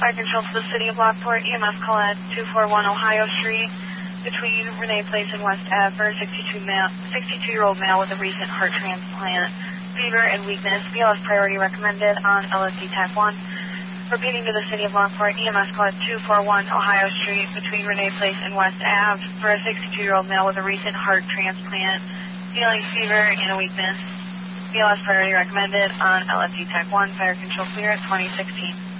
Fire control to the city of Lockport. EMS call at 241 Ohio Street between Renee Place and West Ave for a 62-year-old male with a recent heart transplant, fever and weakness. BLS priority recommended on LSD Type 1. Repeating to the city of Lockport. EMS call at 241 Ohio Street between Renee Place and West Ave for a 62-year-old male with a recent heart transplant, feeling fever and a weakness. BLS priority recommended on LSD Type 1. Fire control clear at 2016.